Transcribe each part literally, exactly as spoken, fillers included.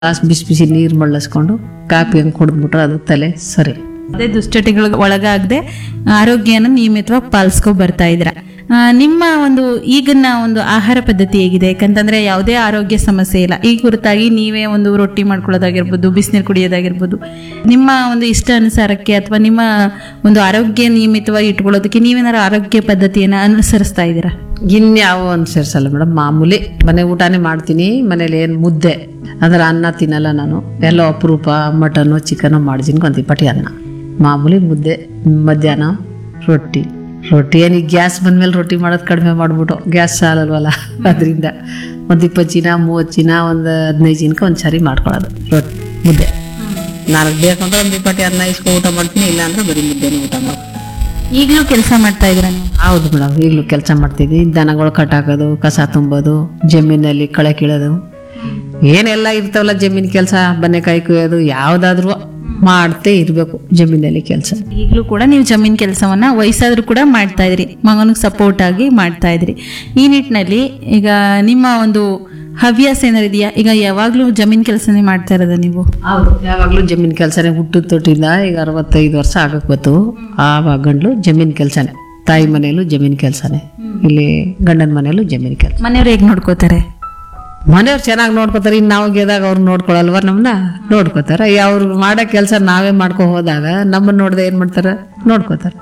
Glass ಬಿಸಿ ಬಿಸಿ ನೀರು ಮಳ್ಳಿಸ್ಕೊಂಡು copy ಹಂಗೆ ಕುಡಿದ್ಬಿಟ್ರೆ ಅದು ತಲೆ ಸರಿ. ಅದೇ ದುಶ್ಚಟಗಳಿಗೆ ಒಳಗಾಗದೆ ಆರೋಗ್ಯನ ನಿಯಮಿತವಾಗಿ ಪಾಲಿಸ್ಕೊ ಬರ್ತಾ ಇದ್ರ. ಆ, ನಿಮ್ಮ ಒಂದು ಈಗಿನ ಒಂದು ಆಹಾರ ಪದ್ಧತಿ ಹೇಗಿದೆ? ಯಾಕಂತಂದ್ರೆ ಯಾವುದೇ ಆರೋಗ್ಯ ಸಮಸ್ಯೆ ಇಲ್ಲ. ಈ ಕುರಿತಾಗಿ ನೀವೇ ಒಂದು ರೊಟ್ಟಿ ಮಾಡ್ಕೊಳ್ಳೋದಾಗಿರ್ಬೋದು, ಬಿಸಿನೀರು ಕುಡಿಯೋದಾಗಿರ್ಬೋದು, ನಿಮ್ಮ ಒಂದು ಇಷ್ಟ ಅನುಸಾರಕ್ಕೆ ಅಥವಾ ನಿಮ್ಮ ಒಂದು ಆರೋಗ್ಯ ನಿಯಮಿತವಾಗಿ ಇಟ್ಕೊಳ್ಳೋದಕ್ಕೆ ನೀವೇನಾದ್ರು ಆರೋಗ್ಯ ಪದ್ಧತಿಯನ್ನು ಅನುಸರಿಸ್ತಾ ಇದ್ದೀರಾ? ಇನ್ಯಾವ ಅನುಸರಿಸಲ್ಲ ಮೇಡಮ್, ಮಾಮೂಲಿ ಮನೆ ಊಟನೇ ಮಾಡ್ತೀನಿ. ಮನೇಲಿ ಏನು ಮುದ್ದೆ ಅಂದ್ರೆ ಅನ್ನ ತಿನ್ನಲ್ಲ ನಾನು. ಎಲ್ಲೋ ಅಪರೂಪ ಮಟನು ಚಿಕನು ಮಾಡ್ತೀನಿ ಒಂದು ಪಟಿ ಅನ್ನ, ಮಾಮೂಲಿ ಮುದ್ದೆ. ಮಧ್ಯಾಹ್ನ ರೊಟ್ಟಿ ರೊಟ್ಟಿ ಏನೀಗ ಗ್ಯಾಸ್ ಬಂದಮೇಲೆ ರೊಟ್ಟಿ ಮಾಡೋದು ಕಡಿಮೆ ಮಾಡಿಬಿಟ್ಟು, ಗ್ಯಾಸ್ ಸಾಲಲ್ವಲ್ಲ ಅದರಿಂದ ಒಂದು ಇಪ್ಪತ್ತು ಚಿನ ಮೂವತ್ತು ಚಿನ ಒಂದು ಹದಿನೈದು ಚಿನಕ್ಕೆ ಒಂದು ಸರಿ ಮಾಡ್ಕೊಳ್ಳೋದು ರೊಟ್ಟಿ ಮುದ್ದೆ. ನನಗೆ ಬೇಕಂದ್ರೆ ಒಂದು ಇಪ್ಪತ್ತು ಅನ್ನ ಇಸ್ಕೊ ಊಟ ಮಾಡ್ತೀನಿ, ಇಲ್ಲ ಅಂದ್ರೆ ಬರೀ ಮುದ್ದೆನೇ ಊಟ ಮಾಡ್ತೀನಿ. ಈಗಲೂ ಕೆಲಸ ಮಾಡ್ತಾ ಇದ್ದೀರಾ ನೀವು? ಹೌದು ಮೇಡಮ್, ಈಗಲೂ ಕೆಲಸ ಮಾಡ್ತಿದ್ವಿ. ದನಗಳು ಕಟ್ಟಾಕೋದು, ಕಸ ತುಂಬೋದು, ಜಮೀನಲ್ಲಿ ಕಳೆ ಕೀಳೋದು, ಏನೆಲ್ಲ ಇರ್ತಾವಲ್ಲ ಜಮೀನು ಕೆಲಸ, ಬನ್ನೆಕಾಯಿ ಕುಯ್ಯೋದು, ಯಾವುದಾದ್ರೂ ಮಾಡ್ತೇ ಇರಬೇಕು ಜಮೀನಲ್ಲಿ ಕೆಲಸ. ಈಗಲೂ ಕೂಡ ನೀವು ಜಮೀನ್ ಕೆಲಸವನ್ನ ವಯಸ್ಸಾದ್ರೂ ಕೂಡ ಮಾಡ್ತಾ ಇದ್ರಿ, ಮಗನಿಗೆ ಸಪೋರ್ಟ್ ಆಗಿ ಮಾಡ್ತಾ ಇದ್ರಿ. ಈ ನಿಟ್ಟಿನಲ್ಲಿ ಈಗ ನಿಮ್ಮ ಒಂದು ಹವ್ಯಾಸ ಏನಾರು ಇದೆಯಾ? ಈಗ ಯಾವಾಗ್ಲೂ ಜಮೀನ್ ಕೆಲಸನೇ ಮಾಡ್ತಾ ಇರೋದ ನೀವು? ಹೌದು, ಯಾವಾಗಲೂ ಜಮೀನು ಕೆಲಸನೇ. ಹುಟ್ಟು ತೊಟ್ಟಿಂದ ಈಗ ಅರವತ್ತೈದು ವರ್ಷ ಆಗಕ್ಕೆ ಬಂತು. ಆವಾಗ ಗಂಡ್ಲು ಜಮೀನು ಕೆಲಸನೇ, ತಾಯಿ ಮನೆಯಲ್ಲೂ ಜಮೀನು ಕೆಲಸನೇ, ಇಲ್ಲಿ ಗಂಡನ ಮನೆಯಲ್ಲೂ ಜಮೀನು ಕೆಲಸ. ಮನೆಯವ್ರು ಹೇಗೆ ನೋಡ್ಕೋತಾರೆ? ಮನೆಯವ್ರು ಚೆನ್ನಾಗಿ ನೋಡ್ಕೋತಾರೆ. ಇನ್ನು ನಾವು ಗೆದಾಗ ಅವ್ರು ನೋಡ್ಕೊಳಲ್ವ ನಮ್ಮನ್ನ? ನೋಡ್ಕೋತಾರೆ. ಅವ್ರು ಮಾಡೋ ಕೆಲಸ ನಾವೇ ಮಾಡ್ಕೊ ಹೋದಾಗ ನಮ್ಮನ್ನ ನೋಡ್ದೆ ಏನ್ ಮಾಡ್ತಾರೆ? ನೋಡ್ಕೋತಾರೆ.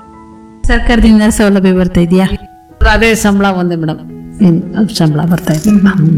ಸರ್ಕಾರದಿಂದ ಸೌಲಭ್ಯ ಬರ್ತಾ ಇದೆಯಾ? ಅದೇ ಸಂಬಳ ಒಂದೇ ಮೇಡಮ್, ಸಂಬಳ ಬರ್ತಾ ಇದೆ.